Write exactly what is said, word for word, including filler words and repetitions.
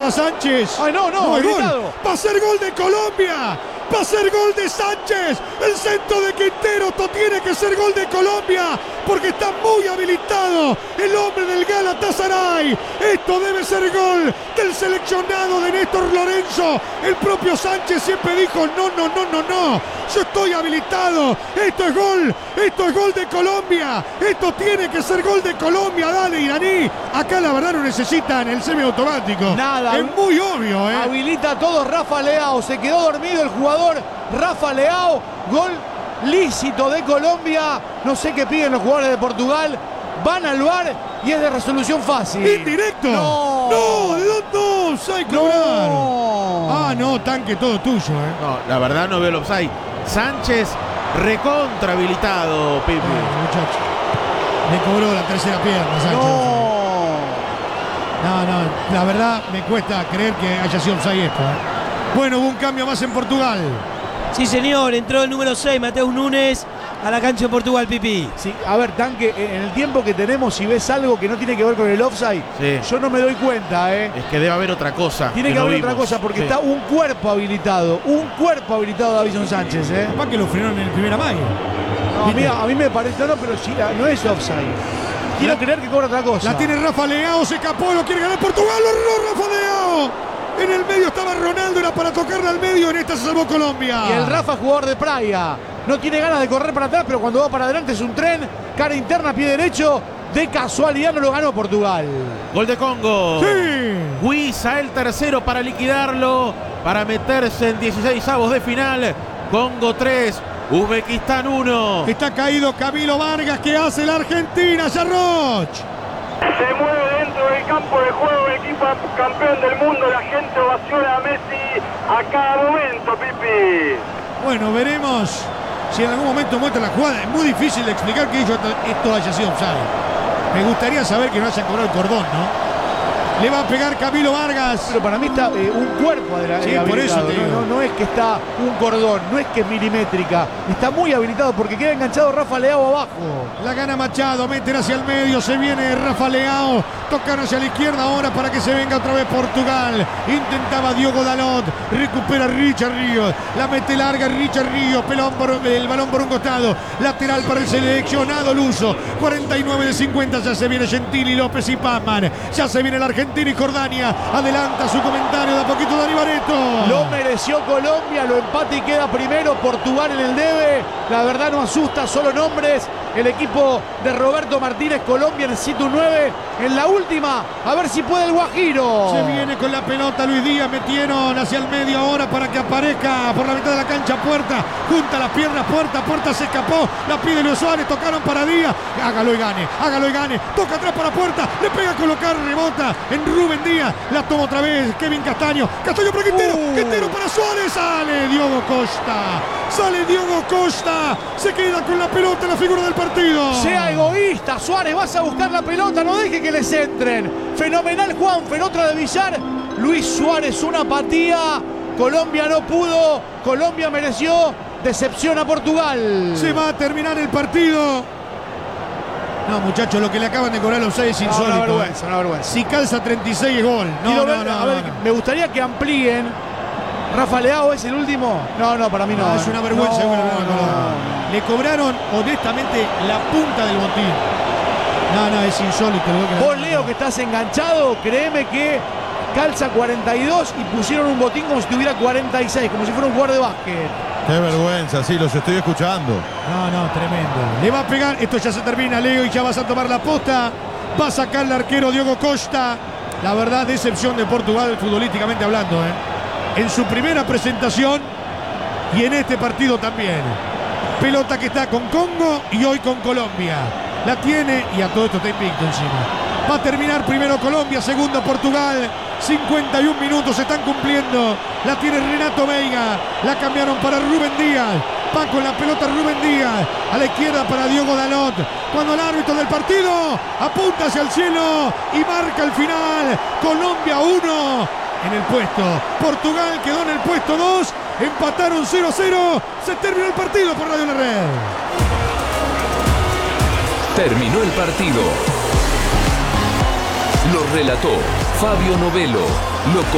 para Sánchez. Ay, no, no, no hay gol. Va a ser gol de Colombia. Va a ser gol de Sánchez. El centro de Quintero. Esto tiene que ser gol de Colombia. Porque está muy habilitado el hombre del Galatasaray. Esto debe ser gol del seleccionado de Néstor Lorenzo. El propio Sánchez siempre dijo: no, no, no, no, no. Yo estoy habilitado. Esto es gol. Esto es gol de Colombia. Esto tiene que ser gol de Colombia. Dale, iraní. Acá la verdad no necesitan el semiautomático. Nada. Es muy obvio, ¿eh? Habilita todo Rafa Leao. Se quedó dormido el jugador Rafa Leao. Gol lícito de Colombia. No sé qué piden los jugadores de Portugal. Van al V A R y es de resolución fácil. Indirecto. No. No, ¿de dónde? Offside cobrar. No. Ah, no, tanque todo tuyo, ¿eh? No, la verdad no veo el offside. Sánchez recontra habilitado, Pipi. No, muchacho. Le cobró la tercera pierna, Sánchez. No. No, no, la verdad me cuesta creer que haya sido offside esto, ¿eh? Bueno, hubo un cambio más en Portugal. Sí, señor, entró el número seis, Mateus Nunes, a la cancha de Portugal, Pipi. Sí, a ver, Tanque, en el tiempo que tenemos, si ves algo que no tiene que ver con el offside, Sí. yo no me doy cuenta, ¿eh? Es que debe haber otra cosa. Tiene que, no haber vimos. otra cosa, porque Sí. está un cuerpo habilitado, un cuerpo habilitado de Davinson Sánchez, ¿eh? Capaz que lo frenaron en el primer amague. No, a, mí, a mí me parece, no, pero sí, no es offside. Quiero La- creer que cobra otra cosa. La tiene Rafa Leao, se escapó, lo quiere ganar Portugal, lo erró Rafa Leao. En el medio estaba Ronaldo, era para tocarle al medio, en esta se salvó Colombia. Y el Rafa, jugador de Praia, no tiene ganas de correr para atrás, pero cuando va para adelante es un tren, cara interna, pie derecho, de casualidad no lo ganó Portugal. Gol de Congo. Sí. Huiza el tercero para liquidarlo, para meterse en dieciseisavos de final. Congo tres, Uzbekistán uno. Está caído Camilo Vargas, que hace la Argentina, Yarroch. Se mueve dentro del campo de juego el equipo campeón del mundo. La gente ovaciona a Messi a cada momento, Pipi. Bueno, veremos si en algún momento muestra la jugada. Es muy difícil de explicar que esto haya sido offside. Me gustaría saber que no hayan cobrado el cordón, ¿no? Le va a pegar Camilo Vargas. Pero para mí está eh, un cuerpo de Sí, por eso te digo. no, no, no es que está un cordón, no es que es milimétrica. Está muy habilitado porque queda enganchado Rafa Leao abajo. La gana Machado, meten hacia el medio, se viene Rafa Leao, tocan hacia la izquierda ahora para que se venga otra vez Portugal. Intentaba Diogo Dalot, recupera Richard Ríos, la mete larga Richard Ríos, pelón por, el balón por un costado, lateral para el seleccionado luso. cuarenta y nueve de cincuenta, ya se viene Gentili, López y Pazman, ya se viene la Argentina y Jordania. Adelanta su comentario de a poquito Dani Barreto. Lo mereció Colombia, lo empata y queda primero. Portugal en el debe. La verdad no asusta, solo nombres. El equipo de Roberto Martínez, Colombia necesita un nueve en la última. A ver si puede el Guajiro. Se viene con la pelota Luis Díaz, metieron hacia el medio ahora para que aparezca por la mitad de la cancha Puerta. Junta las piernas Puerta, Puerta se escapó, la pide Luis Suárez, tocaron para Díaz. Hágalo y gane, hágalo y gane. Toca atrás para Puerta, le pega a colocar, rebota en Rubén Díaz. La toma otra vez Kevin Castaño. Castaño para Quintero, Uh. Quintero para Suárez. Sale Diogo Costa, sale Diogo Costa. Se queda con la pelota la figura del partido. Sea egoísta, Suárez, vas a buscar la pelota, no deje que les entren. Fenomenal Juanfer, otra de Villar. Luis Suárez, una apatía. Colombia no pudo, Colombia mereció. Decepción a Portugal. Se va a terminar el partido. No, muchachos, lo que le acaban de cobrar los seis es No, insólito. una vergüenza, una vergüenza. Si calza treinta y seis es gol. No, Quiero no, ver, no, a ver, no, no. me gustaría que amplíen. Rafa Leao es el último. No, no, para mí no. No, es una vergüenza. No, bueno, no, no, no. Le cobraron honestamente la punta del botín. No, no, es insólito. Lo que Vos, Leo, que estás enganchado, créeme que calza cuarenta y dos y pusieron un botín como si tuviera cuarenta y seis, como si fuera un jugador de básquet. Qué vergüenza, sí, los estoy escuchando. No, no, tremendo. Le va a pegar, esto ya se termina, Leo, y ya vas a tomar la posta. Va a sacar el arquero Diogo Costa. La verdad, decepción de Portugal futbolísticamente hablando, ¿eh? En su primera presentación y en este partido también. Pelota que está con Congo y hoy con Colombia. La tiene y a todo esto está invicto encima. Va a terminar primero Colombia, segundo Portugal. cincuenta y un minutos se están cumpliendo. La tiene Renato Veiga. La cambiaron para Rubén Díaz. Va con la pelota Rubén Díaz. A la izquierda para Diogo Dalot. Cuando el árbitro del partido apunta hacia el cielo y marca el final. Colombia uno en el puesto. Portugal quedó en el puesto dos. Empataron cero a cero. Se terminó el partido por Radio La Red. Terminó el partido. Lo relató Fabio Novelo. Lo